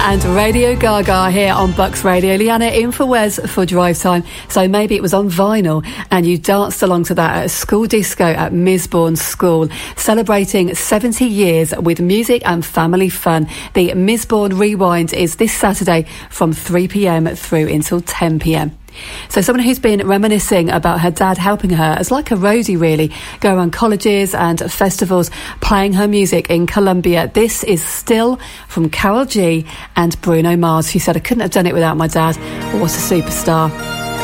And Radio Gaga here on Bucks Radio. Leanna in for Wes for Drive Time. So maybe it was on vinyl and you danced along to that at a school disco at Misbourne School, celebrating 70 years with music and family fun. The Misbourne Rewind is this Saturday from 3 p.m. through until 10 p.m. So someone who's been reminiscing about her dad helping her as like a roadie really, go around colleges and festivals playing her music in Colombia. This is Still from Carol G and Bruno Mars, who said, I couldn't have done it without my dad. What a superstar.